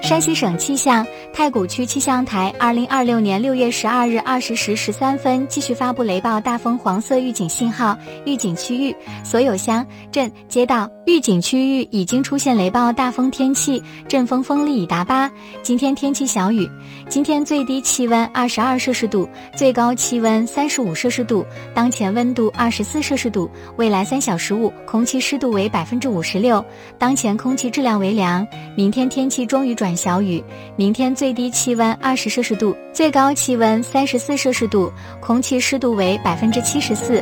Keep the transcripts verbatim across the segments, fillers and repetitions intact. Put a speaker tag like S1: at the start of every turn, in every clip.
S1: 山西省气象，太谷区气象台二零二六年六月十二日二十时十三分继续发布雷暴大风黄色预警信号，预警区域所有乡镇街道预警区域已经出现雷暴大风天气，阵风风力已达八。今天天气小雨，今天最低气温二十二摄氏度，最高气温三十五摄氏度，当前温度二十四摄氏度，未来三小时雾，空气湿度为百分之五十六，当前空气质量为良。明天天气中雨转小雨，明天最低气温二十摄氏度，最高气温三十四摄氏度，空气湿度为百分之七十四。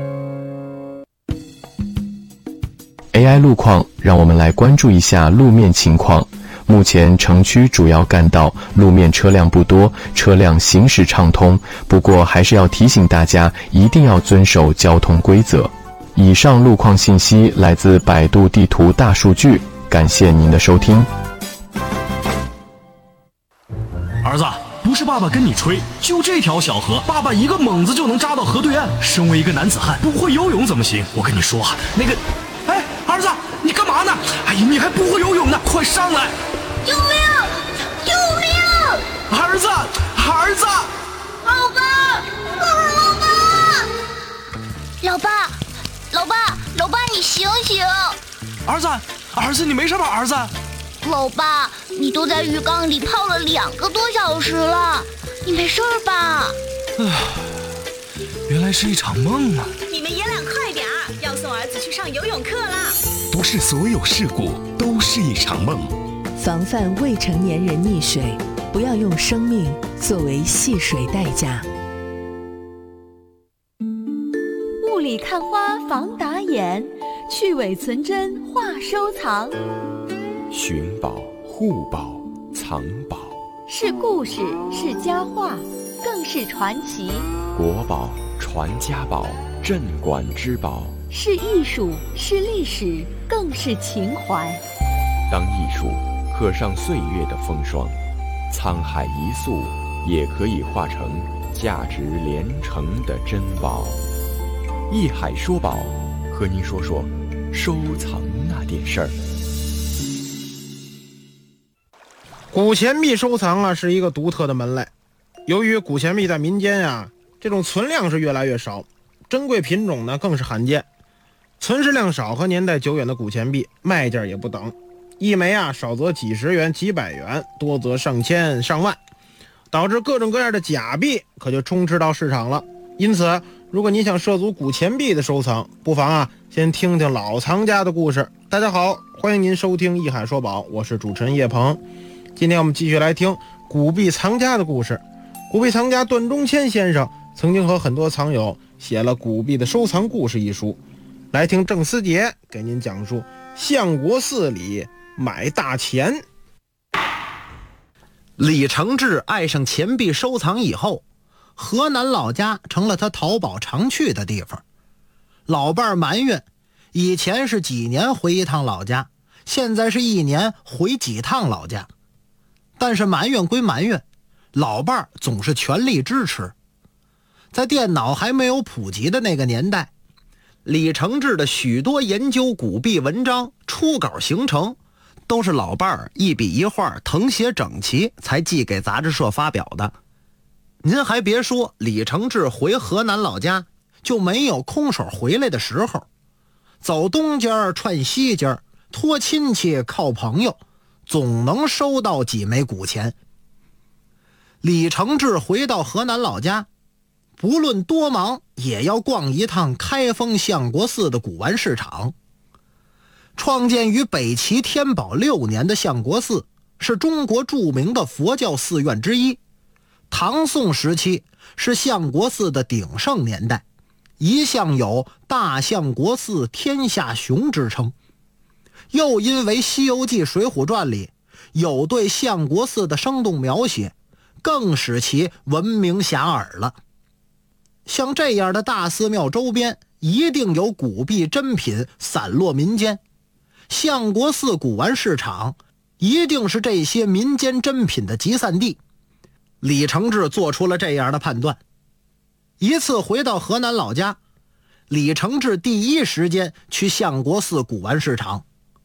S2: A I 路况，让我们来关注一下路面情况。目前城区主要干道路面车辆不多，车辆行驶畅通，不过还是要提醒大家一定要遵守交通规则。以上路况信息来自百度地图大数据，感谢您的收听。
S3: 儿子，不是爸爸跟你吹，就这条小河，爸爸一个猛子就能扎到河对岸。身为一个男子汉，不会游泳怎么行？我跟你说啊，那个，哎，儿子，你干嘛呢？哎呀，你还不会游泳呢，快上来！
S4: 救命！救命！
S3: 儿子，儿子！
S4: 老爸，老爸！老爸，老爸，老爸，你醒醒！
S3: 儿子，儿子，你没事吧？儿子。
S4: 老爸，你都在浴缸里泡了两个多小时了，你没事吧？
S3: 唉，原来是一场梦啊！
S5: 你们爷俩快点儿，要送儿子去上游泳课啦！
S6: 不是所有事故都是一场梦。
S7: 防范未成年人溺水，不要用生命作为戏水代价。
S8: 雾里看花防打眼，去伪存真话收藏。
S6: 寻宝、护宝、藏宝，
S8: 是故事，是佳话，更是传奇。
S6: 国宝、传家宝、镇馆之宝，
S8: 是艺术，是历史，更是情怀。
S6: 当艺术刻上岁月的风霜，沧海一粟也可以化成价值连城的珍宝。艺海说宝，和您说说收藏那点事儿。
S9: 古钱币收藏啊，是一个独特的门类。由于古钱币在民间啊，这种存量是越来越少，珍贵品种呢更是罕见。存世量少和年代久远的古钱币卖价也不等，一枚啊少则几十元、几百元，多则上千、上万，导致各种各样的假币可就充斥到市场了。因此，如果你想涉足古钱币的收藏，不妨啊先听听老藏家的故事。大家好，欢迎您收听艺海说宝，我是主持人叶鹏。今天我们继续来听古币藏家的故事。古币藏家段中谦先生曾经和很多藏友写了《古币的收藏故事》一书，来听郑思杰给您讲述相国寺里买大钱。
S10: 李承志爱上钱币收藏以后，河南老家成了他淘宝常去的地方。老伴儿埋怨，以前是几年回一趟老家，现在是一年回几趟老家。但是埋怨归埋怨，老伴儿总是全力支持。在电脑还没有普及的那个年代，李承志的许多研究古币文章初稿形成，都是老伴儿一笔一画誊写整齐才寄给杂志社发表的。您还别说，李承志回河南老家就没有空手回来的时候，走东家串西家，托亲戚靠朋友，总能收到几枚古钱。李承志回到河南老家，不论多忙也要逛一趟开封相国寺的古玩市场。创建于北齐天宝六年的相国寺是中国著名的佛教寺院之一，唐宋时期是相国寺的鼎盛年代，一向有大相国寺天下雄之称。又因为《西游记》《水浒传》里有对相国寺的生动描写，更使其闻名遐迩了。像这样的大寺庙周边一定有古币珍品散落民间，相国寺古玩市场一定是这些民间珍品的集散地。李承志做出了这样的判断。一次回到河南老家，李承志第一时间去相国寺古玩市场。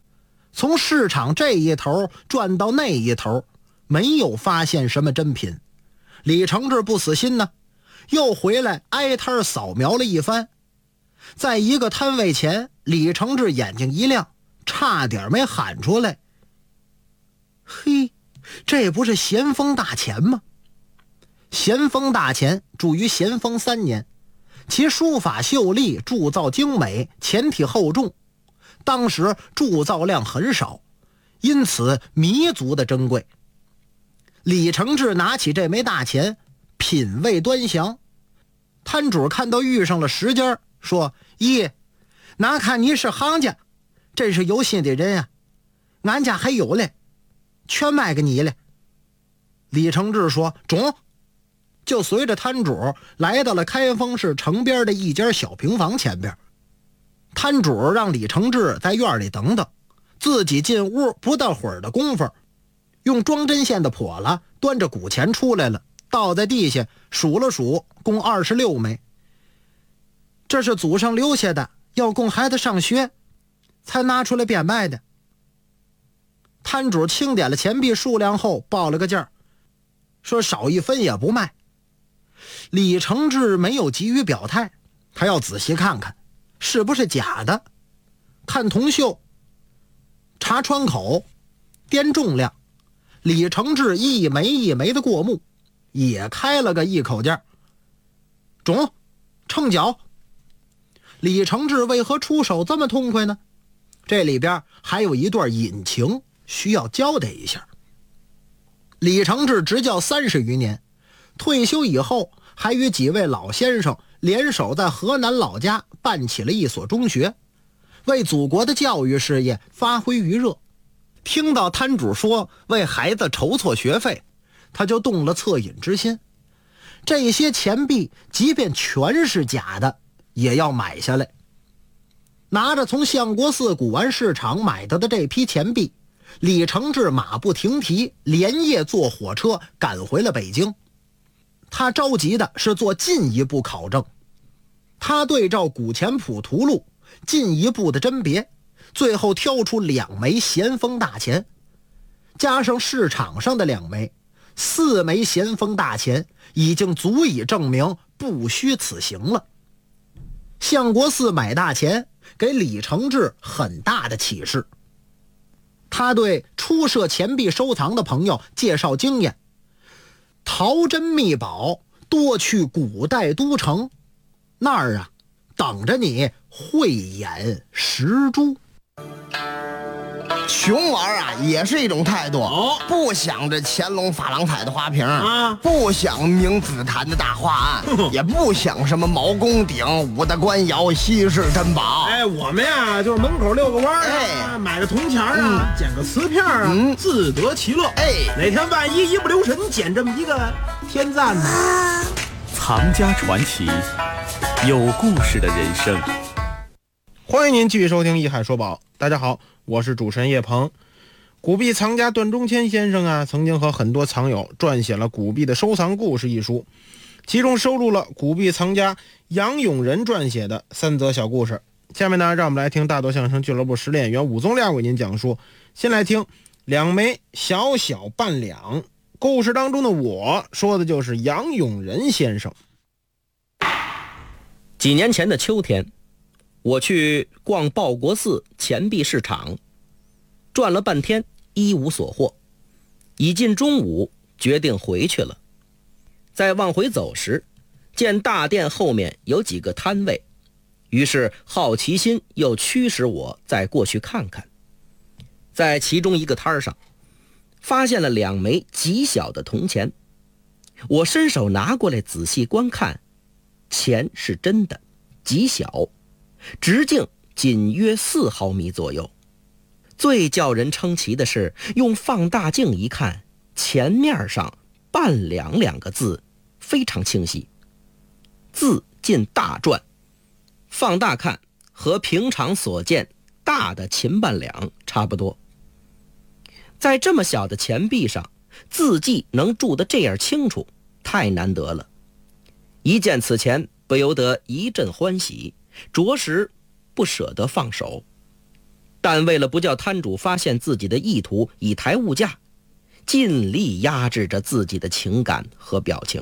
S10: 从市场这一头转到那一头，没有发现什么珍品。李承志不死心呢，又回来挨摊扫描了一番。在一个摊位前，李承志眼睛一亮，差点没喊出来：嘿，这不是咸丰大钱吗？咸丰大钱铸于咸丰三年，其书法秀丽，铸造精美，前体厚重，当时铸造量很少，因此弥足的珍贵。李承志拿起这枚大钱，品味端详。摊主看到遇上了时间，说：咦，那看你是行家，真是有心的人啊，俺家还有嘞，全卖给你了。李承志说：中。就随着摊主来到了开封市城边的一间小平房前边。摊主让李承志在院里等等，自己进屋不大会儿的功夫，用装针线的笸箩端着古钱出来了，倒在地下数了数，共二十六枚。这是祖上留下的，要供孩子上学才拿出来变卖的。摊主清点了钱币数量后报了个价，说少一分也不卖。李承志没有急于表态，他要仔细看看是不是假的，看铜锈，查穿口，掂重量。李承志一枚一枚的过目，也开了个一口价。中，称缴。李承志为何出手这么痛快呢？这里边还有一段隐情需要交代一下。李承志执教三十余年，退休以后还与几位老先生联手在河南老家办起了一所中学，为祖国的教育事业发挥余热。听到摊主说为孩子筹措学费，他就动了恻隐之心。这些钱币即便全是假的，也要买下来。拿着从相国寺古玩市场买到的这批钱币，李承志马不停蹄，连夜坐火车赶回了北京。他着急的是做进一步考证，他对照古钱谱图录进一步的甄别，最后挑出两枚咸丰大钱，加上市场上的两枚，四枚咸丰大钱已经足以证明不虚此行了。相国寺买大钱给李承志很大的启示，他对初涉钱币收藏的朋友介绍经验：淘珍秘宝多去古代都城，那儿啊等着你慧眼识珠。
S11: 穷玩啊也是一种态度，
S9: 哦，
S11: 不想着乾隆珐琅彩的花瓶
S9: 啊，
S11: 不想明紫檀的大画案，也不想什么毛公鼎、五大官窑、稀世珍宝。
S9: 哎，我们呀就是门口遛个弯啊，哎，买个铜钱啊，嗯，捡个瓷片啊，嗯，自得其乐。哎，哪天万一一不留神捡这么一个天赞呢？啊，
S6: 藏家传奇，有故事的人生。
S9: 欢迎您继续收听《一海说宝》，大家好，我是主持人叶鹏。古币藏家段中谦先生啊，曾经和很多藏友撰写了《古币的收藏故事》一书，其中收录了古币藏家杨永仁撰写的三则小故事。下面呢，让我们来听大多相声俱乐部实力演员武宗亮为您讲述。先来听两枚小小半两，故事当中的我说的就是杨永仁先生。
S12: 几年前的秋天，我去逛报国寺钱币市场，转了半天一无所获，已近中午，决定回去了。在往回走时，见大殿后面有几个摊位，于是好奇心又驱使我再过去看看。在其中一个摊上，发现了两枚极小的铜钱，我伸手拿过来仔细观看，钱是真的，极小，直径仅约四毫米左右。最叫人称奇的是，用放大镜一看，钱面上半两两个字非常清晰，字近大篆，放大看和平常所见大的秦半两差不多。在这么小的钱币上，字迹能铸得这样清楚，太难得了。一见此钱，不由得一阵欢喜，着实不舍得放手。 但为了不叫摊主发现自己的意图，以抬物价，尽力压制着自己的情感和表情。